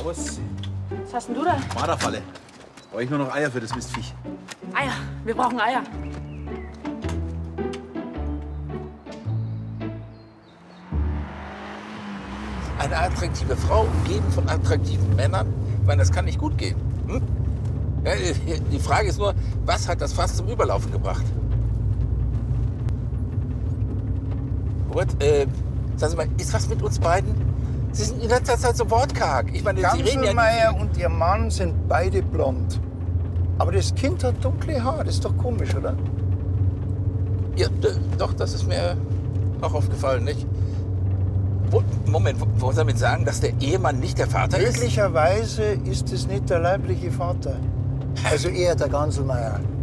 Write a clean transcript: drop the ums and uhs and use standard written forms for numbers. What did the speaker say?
Servus. Was hast denn du da? Marderfalle. Brauche ich nur noch Eier für das Mistviech. Eier. Wir brauchen Eier. Eine attraktive Frau umgeben von attraktiven Männern, ich meine, das kann nicht gut gehen. Hm? Ja, die Frage ist nur, was hat das Fass zum Überlaufen gebracht? Robert, sagen Sie mal, ist was mit uns beiden? Sie sind in letzter Zeit so wortkarg. Ich meine, Sie reden ja Ganselmeier nicht... und ihr Mann sind beide blond. Aber das Kind hat dunkle Haare. Das ist doch komisch, oder? Ja, doch, das ist mir auch aufgefallen, nicht? Moment, wollen Sie damit sagen, dass der Ehemann nicht der Vater ist? Möglicherweise ist es nicht der leibliche Vater. Also eher der Ganselmeier.